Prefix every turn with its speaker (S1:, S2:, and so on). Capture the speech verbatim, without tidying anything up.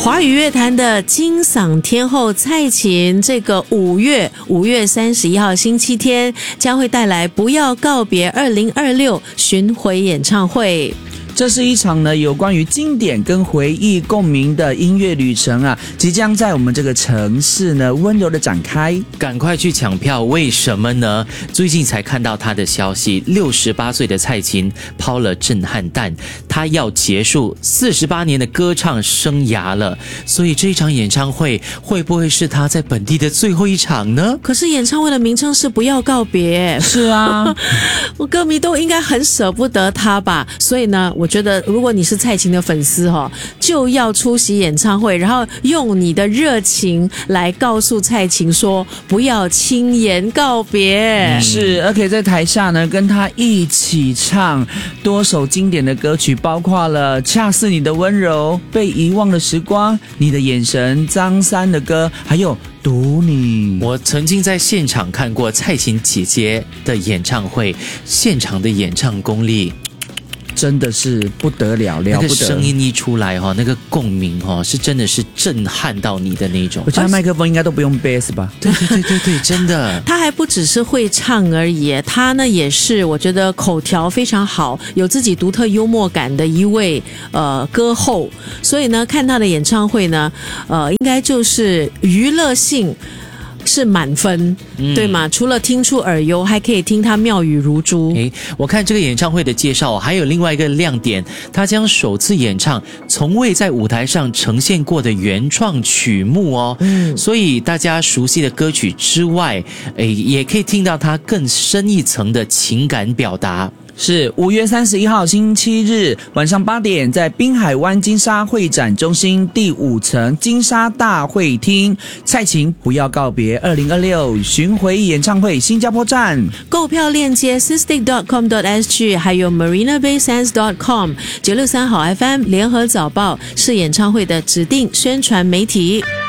S1: 华语乐坛的金嗓天后蔡琴，这个五月五月三十一号星期天将会带来《不要告别二零二六》巡回演唱会。
S2: 这是一场呢有关于经典跟回忆共鸣的音乐旅程啊，即将在我们这个城市呢温柔的展开。
S3: 赶快去抢票，为什么呢？最近才看到他的消息，六十八岁的蔡琴抛了震撼弹，他要结束四十八年的歌唱生涯了。所以这一场演唱会会不会是他在本地的最后一场呢？
S1: 可是演唱会的名称是不要告别。
S2: 是啊，
S1: 我歌迷都应该很舍不得他吧，所以呢我觉得如果你是蔡琴的粉丝哦，就要出席演唱会，然后用你的热情来告诉蔡琴说不要轻言告别、
S2: 嗯、是，而且在台下呢跟他一起唱多首经典的歌曲，包括了恰似你的温柔、被遗忘的时光、你的眼神、张三的歌，还有读你。
S3: 我曾经在现场看过蔡琴姐姐的演唱会，现场的演唱功力
S2: 真的是不得了，了不得！
S3: 那个声音一出来哈，那个共鸣哈，是真的是震撼到你的那种。
S2: 我觉得麦克风应该都不用 bass 吧？
S3: 对对对对对，真的。
S1: 他还不只是会唱而已，他呢也是我觉得口条非常好，有自己独特幽默感的一位呃歌后。所以呢，看他的演唱会呢，呃，应该就是娱乐性是满分、嗯、对吗？除了听出耳油，还可以听他妙语如珠。
S3: 诶，我看这个演唱会的介绍还有另外一个亮点，他将首次演唱从未在舞台上呈现过的原创曲目哦。嗯，所以大家熟悉的歌曲之外，诶，也可以听到他更深一层的情感表达。
S2: 是五月三十一号星期日晚上八点，在滨海湾金沙会展中心第五层金沙大会厅，蔡琴不要告别二零二六巡回演唱会新加坡站。
S1: 购票链接 sistik dot com dot s g 还有 marina bay sands dot com。 九六三好 F M 联合早报是演唱会的指定宣传媒体。